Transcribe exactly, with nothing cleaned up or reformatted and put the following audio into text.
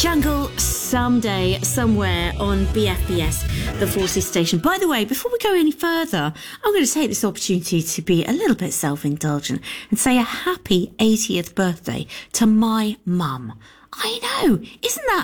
Jungle someday, somewhere on B F B S, the Forces station. By the way, before we go any further, I'm going to take this opportunity to be a little bit self-indulgent and say a happy eightieth birthday to my mum. I know, isn't that